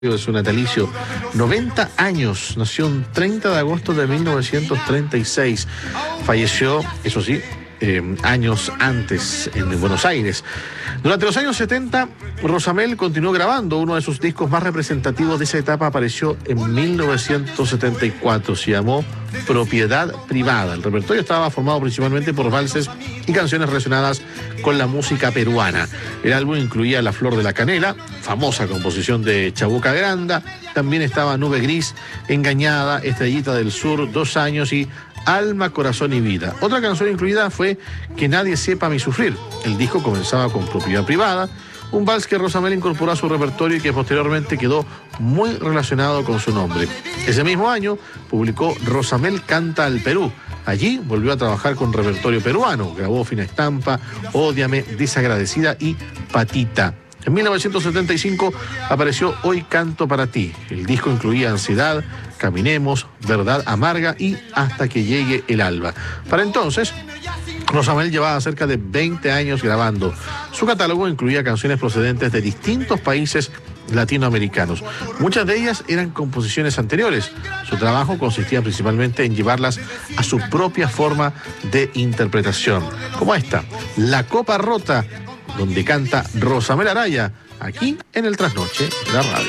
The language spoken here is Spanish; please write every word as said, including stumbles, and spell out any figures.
de su natalicio, noventa años, nació el treinta de agosto de mil novecientos treinta y seis, falleció, eso sí, eh, años antes en Buenos Aires. Durante los años setenta, Rosamel continuó grabando. Uno de sus discos más representativos de esa etapa apareció en mil novecientos setenta y cuatro, se llamó Propiedad Privada. El repertorio estaba formado principalmente por valses y canciones relacionadas con la música peruana. El álbum incluía La Flor de la Canela, famosa composición de Chabuca Granda. También estaba Nube Gris, Engañada, Estrellita del Sur, Dos Años y Alma, Corazón y Vida. Otra canción incluida fue Que Nadie Sepa Mi Sufrir. El disco comenzaba con Propiedad Privada, un vals que Rosamel incorporó a su repertorio y que posteriormente quedó muy relacionado con su nombre. Ese mismo año publicó Rosamel Canta al Perú. Allí volvió a trabajar con repertorio peruano. Grabó Fina Estampa, Ódiame, Desagradecida y Patita. En mil novecientos setenta y cinco apareció Hoy Canto para Ti. El disco incluía Ansiedad, Caminemos, Verdad Amarga y Hasta que llegue el alba. Para entonces, Rosamel llevaba cerca de veinte años grabando. Su catálogo incluía canciones procedentes de distintos países latinoamericanos. Muchas de ellas eran composiciones anteriores. Su trabajo consistía principalmente en llevarlas a su propia forma de interpretación, como esta, La Copa Rota, donde canta Rosamel Araya, aquí en el Trasnoche de la Radio.